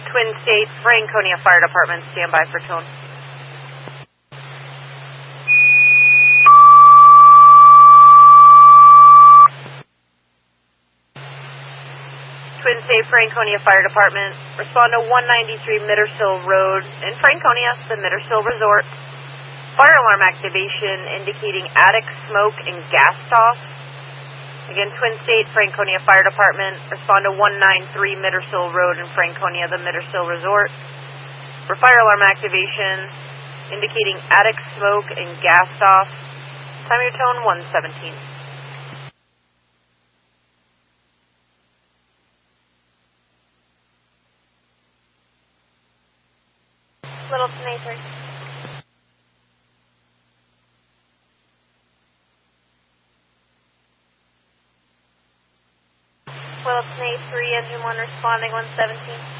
Twin State, Franconia Fire Department, stand by for tone. Twin State, Franconia Fire Department, respond to 193 Mittersill Road in Franconia, the Mittersill Resort. Fire alarm activation indicating attic smoke and gas off. Again, Twin State, Franconia Fire Department, respond to 193 Mittersill Road in Franconia, the Mittersill Resort. For fire alarm activation indicating attic smoke and gas off. Time your tone 117. Littleton A3. Littleton A3, engine 1 responding 117.